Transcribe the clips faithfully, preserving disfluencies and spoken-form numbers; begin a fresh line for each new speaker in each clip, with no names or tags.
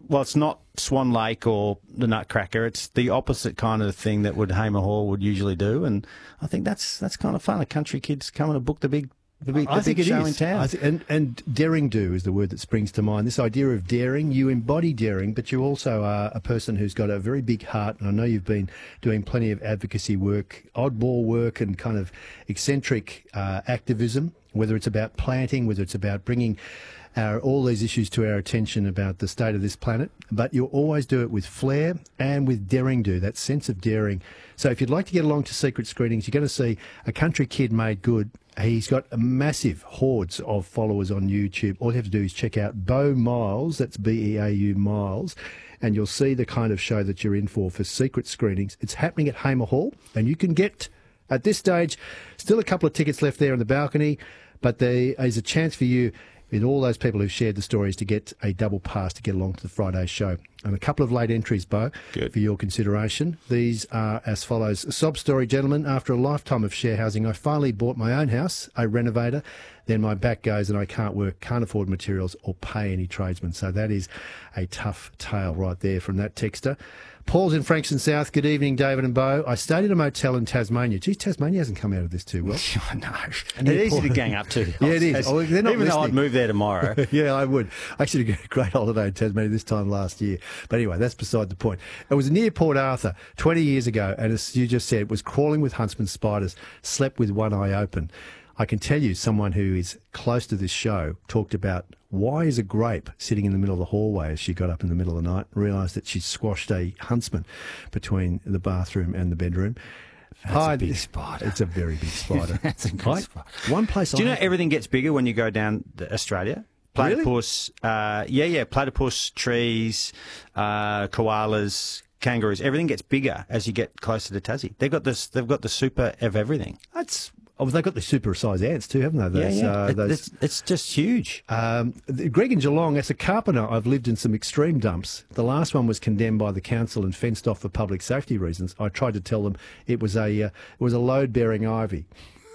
well, it's not Swan Lake or the Nutcracker. It's the opposite kind of thing that would Hamer Hall would usually do, and I think that's that's kind of fun. A country kid's coming to book the big. The big,
I
the
think
big
it
show
is.
in town.
I th- and, and daring do is the word that springs to mind. This idea of daring, you embody daring, but you also are a person who's got a very big heart. And I know you've been doing plenty of advocacy work, oddball work and kind of eccentric uh, activism, whether it's about planting, whether it's about bringing our, all these issues to our attention about the state of this planet. But you always do it with flair and with daring do, that sense of daring. So if you'd like to get along to secret screenings, you're going to see a country kid made good. He's got a massive hordes of followers on YouTube. All you have to do is check out Beau Miles, that's B E A U Miles, and you'll see the kind of show that you're in for for secret screenings. It's happening at Hamer Hall, and you can get, at this stage, still a couple of tickets left there on the balcony, but there is a chance for you, with all those people who've shared the stories, to get a double pass to get along to the Friday show. And a couple of late entries, Beau,
Good.
for your consideration. These are as follows. Sob story, gentlemen. After a lifetime of share housing, I finally bought my own house, a renovator. Then my back goes and I can't work, can't afford materials or pay any tradesmen. So that is a tough tale right there from that texter. Paul's in Frankston South. Good evening, David and Beau. I stayed at a motel in Tasmania. Geez, Tasmania hasn't come out of this too well.
I know. And it's easy to gang up to.
Yeah, it is. Oh, they're not
Even though I'd
listening.
move there tomorrow.
Yeah, I would. I actually had a great holiday in Tasmania this time last year. But anyway, that's beside the point. It was near Port Arthur twenty years ago, and as you just said, it was crawling with huntsman spiders, slept with one eye open. I can tell you, someone who is close to this show talked about why is a grape sitting in the middle of the hallway as she got up in the middle of the night and realised that she'd squashed a huntsman between the bathroom and the bedroom.
That's
Hi,
a big spider.
It's a very big spider.
That's a good
I-
spider.
One place
Do you
I
know everything gets bigger when you go down to Australia?
Really?
Platypus, uh, yeah, yeah, platypus, trees, uh, koalas, kangaroos. Everything gets bigger as you get closer to Tassie. They've got this. They've got the super of everything.
That's oh, they've got the super-sized ants too, haven't they? Those,
yeah, yeah.
Uh,
It-
those,
it's, it's just huge.
Um, the- Greg in Geelong, as a carpenter, I've lived in some extreme dumps. The last one was condemned by the council and fenced off for public safety reasons. I tried to tell them it was a uh, it was a load-bearing ivy.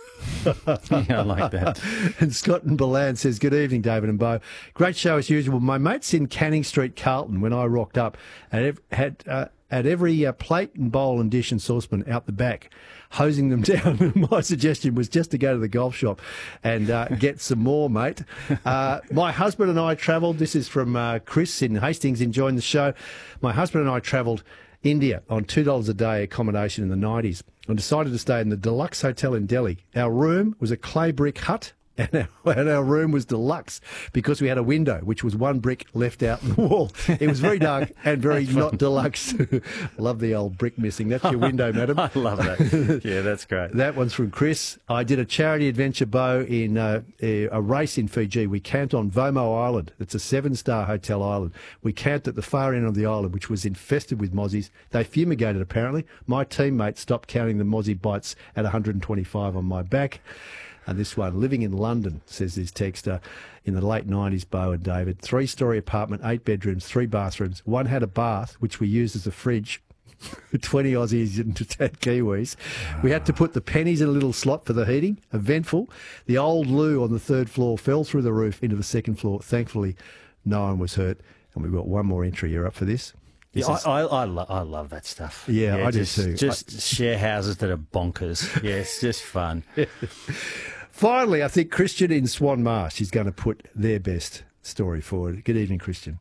Yeah, I like that.
And Scott and Balan says, good evening, David and Beau. Great show as usual. My mate's in Canning Street, Carlton, when I rocked up, and ev- had uh, at every uh, plate and bowl and dish and saucepan out the back, hosing them down. My suggestion was just to go to the golf shop and uh, get some more, mate. Uh, my husband and I travelled. This is from uh, Chris in Hastings, enjoying the show. My husband and I travelled India on two dollars a day accommodation in the nineties and decided to stay in the Deluxe Hotel in Delhi. Our room was a clay brick hut. And our, and our room was deluxe because we had a window, which was one brick left out in the wall. It was very dark and very not deluxe. Love the old brick missing. That's your window, madam.
I love that. Yeah, that's great.
That one's from Chris. I did a charity adventure, Beau, in uh, a race in Fiji. We camped on Vomo Island. It's a seven-star hotel island. We camped at the far end of the island, which was infested with mozzies. They fumigated, apparently. My teammate stopped counting the mozzie bites at one hundred twenty-five on my back. And this one, living in London, says this texter, in the late nineties, Beau and David. Three-storey apartment, eight bedrooms, three bathrooms. One had a bath, which we used as a fridge. twenty Aussies and ten Kiwis. We had to put the pennies in a little slot for the heating. Eventful. The old loo on the third floor fell through the roof into the second floor. Thankfully, no one was hurt. And we've got one more entry. You're up for this?
Yeah,
This is-
I, I, I, lo- I love that stuff.
Yeah, I do
just,
too.
Just share houses that are bonkers. Yeah, it's just fun.
Finally, I think Christian in Swan Marsh is going to put their best story forward. Good evening, Christian.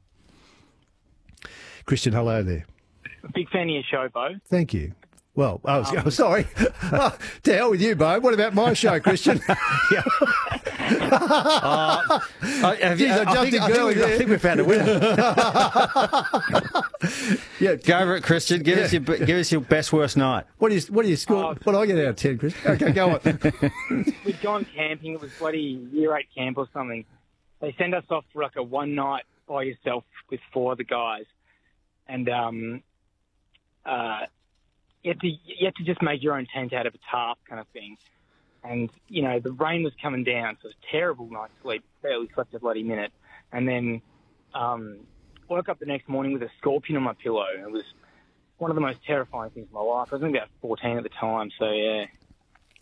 Christian, hello there.
Big fan of your show, Beau.
Thank you. Well, I was oh, sorry. Oh, to hell with you, Beau. What about my show, Christian?
Yeah. uh, I, have you,
Jeez, I
I,
jumped
think,
in
I, think
girly
we, I
there.
think we found a winner.
Yeah,
Go over it, Christian. Give,
Yeah.
us your, give us your best, worst night.
What do you what do you score?
Oh.
What do I get out of ten, Christian? Okay, go on.
We'd gone camping. It was bloody year eight camp or something. They send us off for like a one night by yourself with four other guys. And um, uh, you, had to, you had to just make your own tent out of a tarp kind of thing. And, you know, the rain was coming down, so it was a terrible night's sleep. Barely slept a bloody minute. And then um, woke up the next morning with a scorpion on my pillow. It was one of the most terrifying things in my life. I was only about fourteen at the time, so yeah.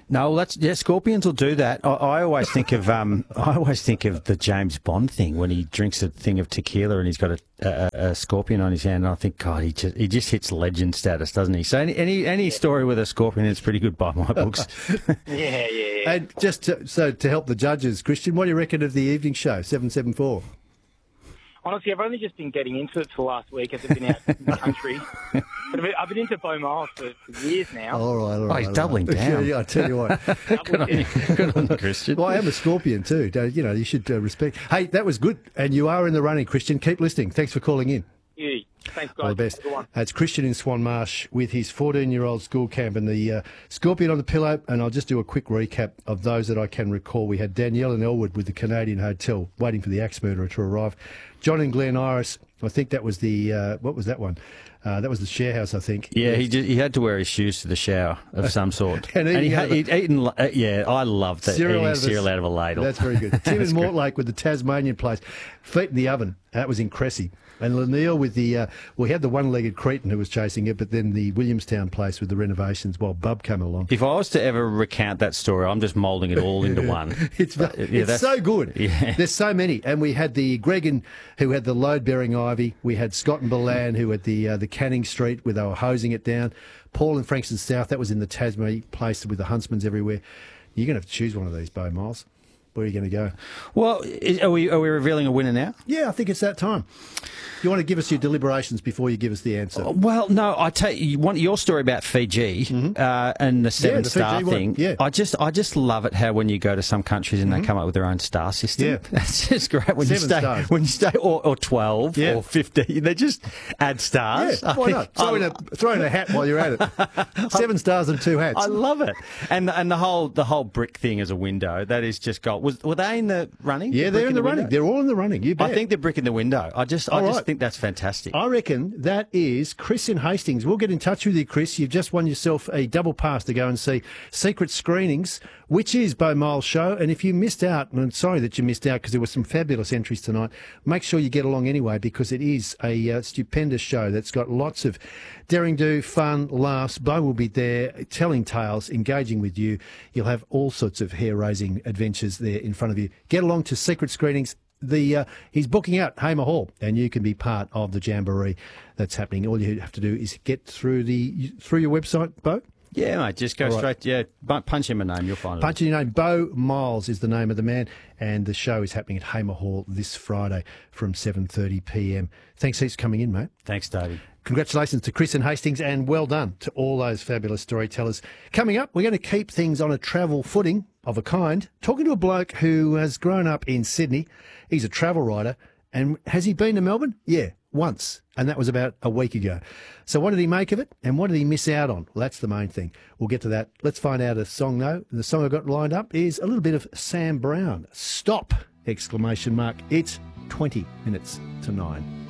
No, that's yeah. Scorpions will do that. I, I always think of um, I always think of the James Bond thing when he drinks a thing of tequila and he's got a, a, a scorpion on his hand. And I think, God, he just he just hits legend status, doesn't he? So any any, any story with a scorpion is pretty good by my books.
Yeah, yeah, yeah.
And just to, so to help the judges, Christian, what do you reckon of the evening show, seven seven four?
Honestly, I've only just been getting into it for the last week as I've been out in the country. But I've been, I've been into Beau Miles for, for years now.
All right, all right.
Oh, he's
all
doubling
right.
down.
Yeah, I tell you what.
Good on you, good on you, Christian.
Well, I am a scorpion too. Don't- You know, you should uh, respect. Hey, that was good. And you are in the running, Christian. Keep listening. Thanks for calling in.
Yeah. Thanks, guys.
All the best.
Have a good one.
Uh, It's Christian in Swan Marsh with his fourteen-year-old school camp and the uh, Scorpion on the pillow. And I'll just do a quick recap of those that I can recall. We had Danielle in Elwood with the Canadian Hotel, waiting for the axe murderer to arrive. John in Glen Iris, I think that was the, uh, what was that one? Uh, that was the share house, I think.
Yeah, he just, he had to wear his shoes to the shower of some sort.
And eating
he
out
had
of a-
he'd eaten. Uh, yeah, I love that
Cereal
eating
out of a-
cereal out of a ladle.
That's very good. Tim in Mortlake with the Tasmanian place. Feet in the oven. That was in Cressy. And Lanille with the, uh, we had the one-legged Cretan who was chasing it, but then the Williamstown place with the renovations while Bub came along.
If I was to ever recount that story, I'm just moulding it all into one.
It's,
Yeah,
it's
that's-
so good.
Yeah.
There's so many. And we had the Gregan who had the load-bearing ivy. We had Scott and Bolan who had the uh, the Canning Street where they were hosing it down. Paul in Frankston South, that was in the Tasmania place with the huntsmans everywhere. You're going to have to choose one of these, Beau Miles. Where are you going to go?
Well, is, are we are we revealing a winner now?
Yeah, I think it's that time. You want to give us your deliberations before you give us the answer?
Well, no, I tell you, you want your story about Fiji uh, and the seven
the
star
Fiji one,
thing.
yeah.
I just, I just love it how when you go to some countries and they come up with their own star system.
Yeah.
That's just great. When you
Seven
stay,
stars.
when you stay, or, or twelve,
Yeah.
or fifteen, they just add stars.
Yeah,
I
why
think-
not? Throw in, a, throw in a hat while you're at it. Seven stars and two hats.
I love it, and and the whole the whole brick thing as a window that is just gold. Was were they in the running?
yeah,
The
they're
brick
in the running.
window?
They're all in the running. You bet.
I think the brick in the window. I just I
All
just
right.
think that's fantastic.
I reckon that is Chris in Hastings. We'll get in touch with you, Chris. You've just won yourself a double pass to go and see Secret Screenings, which is Beau Miles' show. And if you missed out, and I'm sorry that you missed out because there were some fabulous entries tonight, make sure you get along anyway because it is a uh, stupendous show that's got lots of daring do, fun, laughs. Beau will be there telling tales, engaging with you. You'll have all sorts of hair-raising adventures there in front of you. Get along to Secret Screenings. The uh, he's booking out Hamer Hall, and you can be part of the jamboree that's happening. All you have to do is get through the through your website, Beau.
Yeah, mate, just go
All right.
straight. Yeah, bu- punch him a name, you'll find it.
Punch in your name. Beau Miles is the name of the man, and the show is happening at Hamer Hall this Friday from seven thirty p m. Thanks heaps for coming in, mate.
Thanks, Davey.
Congratulations to Chris and Hastings, and well done to all those fabulous storytellers. Coming up, we're going to keep things on a travel footing of a kind, talking to a bloke who has grown up in Sydney. He's a travel writer, and has he been to Melbourne? Yeah, once, and that was about a week ago. So what did he make of it, and what did he miss out on? Well, that's the main thing. We'll get to that. Let's find out a song, though. The song I've got lined up is a little bit of Sam Brown. Stop! Exclamation mark. It's twenty minutes to nine.